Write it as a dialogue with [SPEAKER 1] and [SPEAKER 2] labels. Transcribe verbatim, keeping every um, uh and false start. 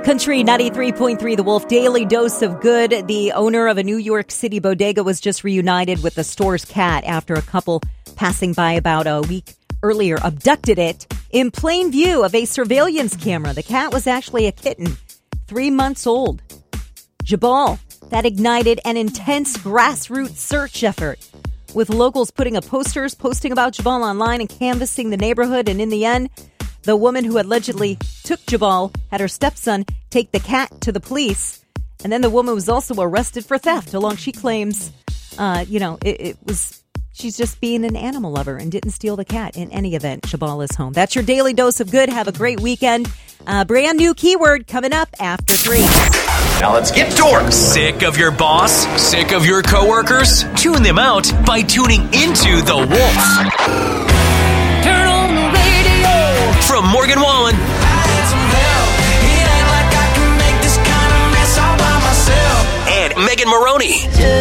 [SPEAKER 1] Country ninety-three point three, The Wolf, daily dose of good. The owner of a New York City bodega was just reunited with the store's cat after a couple passing by about a week earlier abducted it in plain view of a surveillance camera. The cat was actually a kitten, three months old. Jabal, that ignited an intense grassroots search effort, with locals putting up posters, posting about Jabal online and canvassing the neighborhood. And in the end, the woman who allegedly took Jabal had her stepson take the cat to the police. And then the woman was also arrested for theft, along she claims, uh, you know, it, it was, she's just being an animal lover and didn't steal the cat. In any event, Jabal is home. That's your daily dose of good. Have a great weekend. Uh, brand new keyword coming up after three.
[SPEAKER 2] Now let's get to work.
[SPEAKER 3] Sick of your boss? Sick of your coworkers? Tune them out by tuning into The Wolf.
[SPEAKER 4] Turn on the radio.
[SPEAKER 3] From Morgan Wallen
[SPEAKER 4] I need some help. It ain't like I can make this kind of mess all by myself.
[SPEAKER 3] and Megan Maroney.